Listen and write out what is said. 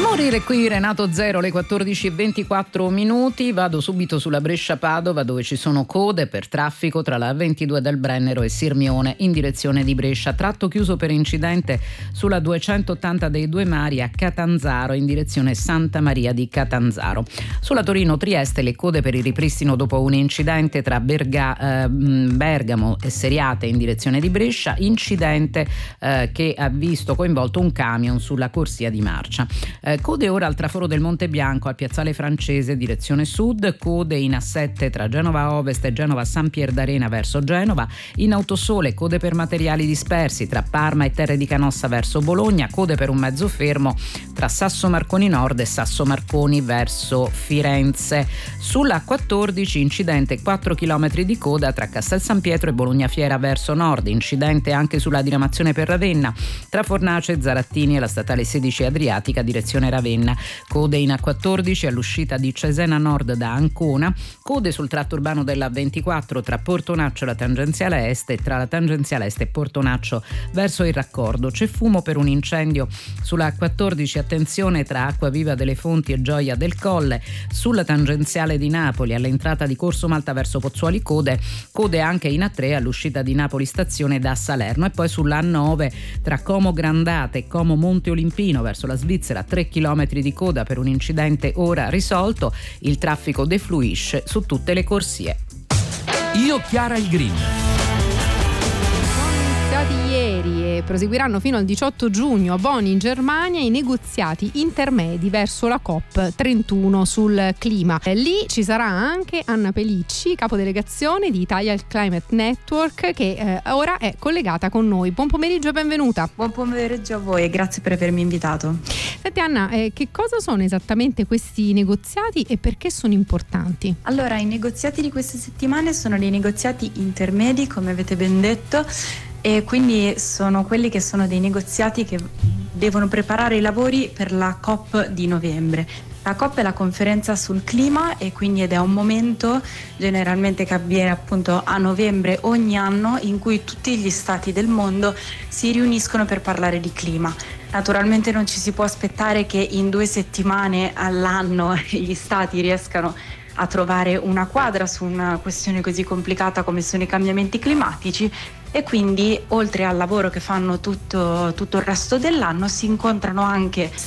Morire qui, Renato Zero, le 14:24. Vado subito sulla Brescia-Padova, dove ci sono code per traffico tra la 22 del Brennero e Sirmione in direzione di Brescia. Tratto chiuso per incidente sulla 280 dei Due Mari a Catanzaro in direzione Santa Maria di Catanzaro. Sulla Torino-Trieste le code per il ripristino dopo un incidente tra Bergamo e Seriate in direzione di Brescia, incidente che ha visto coinvolto un camion sulla corsia di marcia. Code ora al traforo del Monte Bianco al piazzale Francese direzione sud, code in A7 tra Genova Ovest e Genova San Pier d'Arena verso Genova, in Autosole code per materiali dispersi tra Parma e Terre di Canossa verso Bologna, code per un mezzo fermo tra Sasso Marconi Nord e Sasso Marconi verso Firenze. Sulla 14 incidente 4 km di coda tra Castel San Pietro e Bologna Fiera verso nord, incidente anche sulla diramazione per Ravenna tra Fornace, Zarattini e la statale 16 Adriatica direzione Ravenna, code in A14 all'uscita di Cesena Nord da Ancona, code sul tratto urbano della 24 tra Portonaccio e la tangenziale est e tra la tangenziale est e Portonaccio verso il raccordo. C'è fumo per un incendio sulla A14, attenzione tra Acquaviva delle Fonti e Gioia del Colle. Sulla tangenziale di Napoli all'entrata di Corso Malta verso Pozzuoli code anche in A3 all'uscita di Napoli stazione da Salerno, e poi sulla A9 tra Como Grandate e Como Monte Olimpino verso la Svizzera 3 km di coda per un incidente ora risolto. Il traffico defluisce su tutte le corsie. Io Chiara il Green. Ieri e proseguiranno fino al 18 giugno a Bonn in Germania i negoziati intermedi verso la COP31 sul clima. Lì ci sarà anche Anna Pelicci, capodelegazione di Italia Climate Network, che ora è collegata con noi. Buon pomeriggio e benvenuta. Buon pomeriggio a voi e grazie per avermi invitato. Senti Anna, che cosa sono esattamente questi negoziati e perché sono importanti? Allora, i negoziati di queste settimane sono dei negoziati intermedi, come avete ben detto, e quindi sono quelli che sono dei negoziati che devono preparare i lavori per la COP di novembre. La COP è la conferenza sul clima ed è un momento generalmente che avviene appunto a novembre ogni anno, in cui tutti gli stati del mondo si riuniscono per parlare di clima. Naturalmente non ci si può aspettare che in 2 settimane all'anno gli stati riescano a trovare una quadra su una questione così complicata come sono i cambiamenti climatici, e quindi oltre al lavoro che fanno tutto il resto dell'anno si incontrano anche